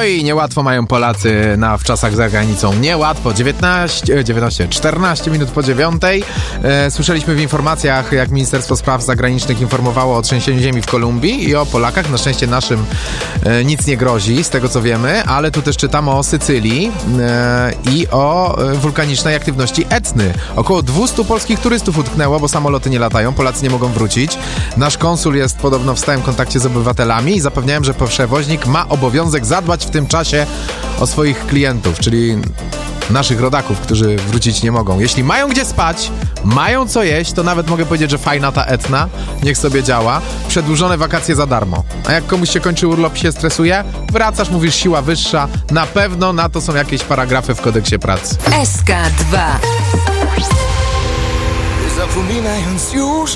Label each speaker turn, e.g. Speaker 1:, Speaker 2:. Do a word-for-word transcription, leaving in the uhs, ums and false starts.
Speaker 1: i niełatwo mają Polacy na, w czasach za granicą. Niełatwo. dziewiętnaście, dziewiętnaście, czternaście minut po dziewiątej. E, słyszeliśmy w informacjach, jak Ministerstwo Spraw Zagranicznych informowało o trzęsieniu ziemi w Kolumbii i o Polakach. Na szczęście naszym e, nic nie grozi, z tego co wiemy, ale tu też czytamy o Sycylii e, i o e, wulkanicznej aktywności Etny. Około dwieście polskich turystów utknęło, bo samoloty nie latają, Polacy nie mogą wrócić. Nasz konsul jest podobno w stałym kontakcie z obywatelami i zapewniałem, że przewoźnik ma obowiązek zadbać w tym czasie o swoich klientów, czyli naszych rodaków, którzy wrócić nie mogą. Jeśli mają gdzie spać, mają co jeść, to nawet mogę powiedzieć, że fajna ta Etna, niech sobie działa. Przedłużone wakacje za darmo. A jak komuś się kończy urlop i się stresuje, wracasz, mówisz siła wyższa, na pewno na to są jakieś paragrafy w kodeksie pracy.
Speaker 2: S K dwa.
Speaker 3: Zapominając już